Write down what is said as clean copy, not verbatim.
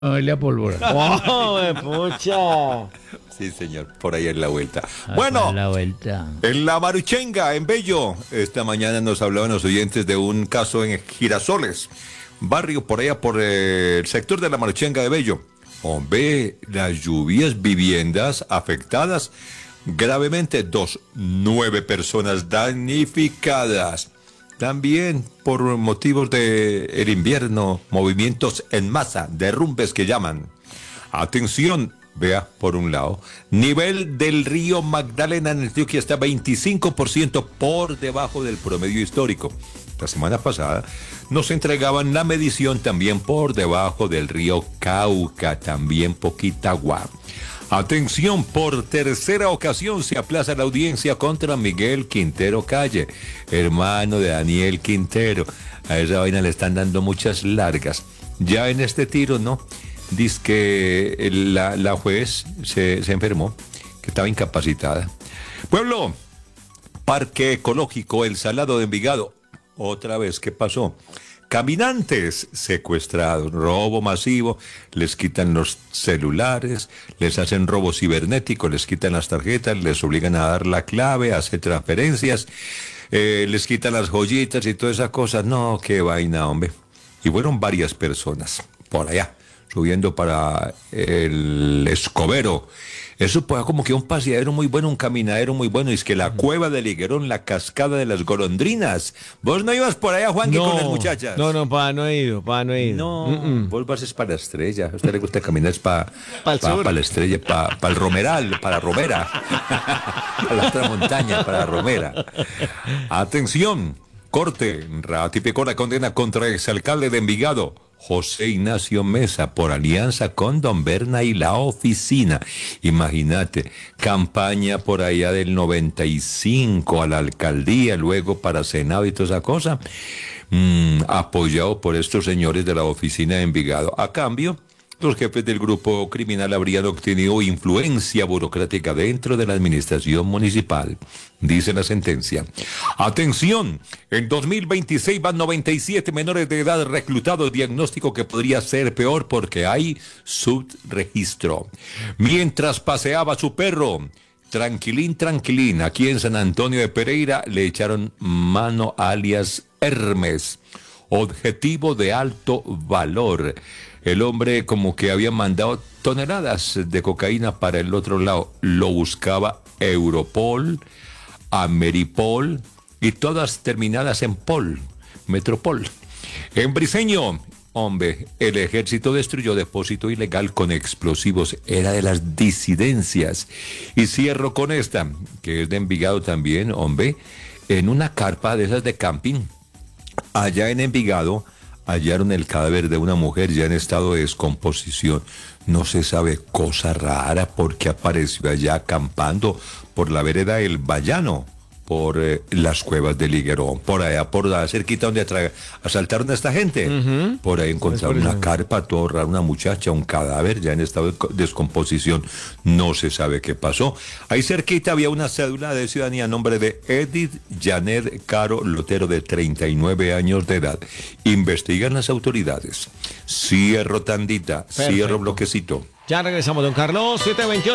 La pólvora. ¡Oh, pucha! Sí, señor, por ahí es la vuelta. Ah, Bueno, la vuelta. en la Maruchenga, en Bello, esta mañana nos hablaban los oyentes de un caso en Girasoles, barrio por allá, por el sector de la Maruchenga de Bello. Hombre, las lluvias, viviendas afectadas gravemente, 9 personas damnificadas. También por motivos del invierno, movimientos en masa, derrumbes que llaman. Atención, vea, por un lado, nivel del río Magdalena en Antioquia está 25% por debajo del promedio histórico. La semana pasada nos entregaban la medición también por debajo del río Cauca, también poquita agua. Atención, por tercera ocasión se aplaza la audiencia contra Miguel Quintero Calle, hermano de Daniel Quintero. A esa vaina le están dando muchas largas. Ya en este tiro, ¿no? Dice que la juez se enfermó, que estaba incapacitada. Pueblo, Parque Ecológico El Salado de Envigado. Otra vez, ¿qué pasó? Caminantes secuestrados, robo masivo, les quitan los celulares, les hacen robo cibernético, les quitan las tarjetas, les obligan a dar la clave, a hacer transferencias, les quitan las joyitas y todas esas cosas. No, qué vaina, hombre. Y fueron varias personas por allá, subiendo para el Escobero. Eso pues como que un paseadero muy bueno, un caminadero muy bueno. Y es que la cueva del Higuerón, la cascada de las golondrinas. ¿Vos no ibas por allá, Juan, con las muchachas? No, no he ido. No, vos vas es para la estrella. A usted le gusta caminar es para la estrella, para el Romeral, para la Romera. Para la otra montaña, para la Romera. Atención, corte, ratificó la condena contra el exalcalde de Envigado, José Ignacio Mesa, por alianza con Don Berna y la oficina. Imagínate, campaña por allá del 95 a la alcaldía, luego para Senado y toda esa cosa, apoyado por estos señores de la oficina de Envigado. A cambio, los jefes del grupo criminal habrían obtenido influencia burocrática dentro de la administración municipal, dice la sentencia. Atención, en 2026 van 97 menores de edad reclutados, diagnóstico que podría ser peor porque hay subregistro. Mientras paseaba su perro, tranquilín, aquí en San Antonio de Pereira, le echaron mano alias Hermes, objetivo de alto valor. El hombre como que había mandado toneladas de cocaína para el otro lado. Lo buscaba Europol, Ameripol y todas terminadas en Pol, Metropol. En Briceño, hombre, el ejército destruyó depósito ilegal con explosivos. Era de las disidencias. Y cierro con esta, que es de Envigado también, hombre, en una carpa de esas de camping. Allá en Envigado hallaron el cadáver de una mujer ya en estado de descomposición. No se sabe, cosa rara, porque apareció allá acampando por la vereda del Bayano, por las cuevas del Higuerón, por allá, por la cerquita donde asaltaron a esta gente. Por ahí encontraron una carpa, todo raro, una muchacha, un cadáver ya en estado de descomposición. No se sabe qué pasó. Ahí cerquita había una cédula de ciudadanía a nombre de Edith Janet Caro Lotero, de 39 años de edad. Investigan las autoridades. Cierro tandita, cierro bloquecito. Ya regresamos, don Carlos, 7:28.